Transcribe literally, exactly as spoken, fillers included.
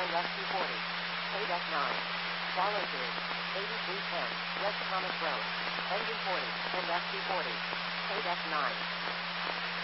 and S T forty. Paid F nine. Follow to eighty-three ten, West Thomas Road. Engine forty, and S T forty. Paid F nine.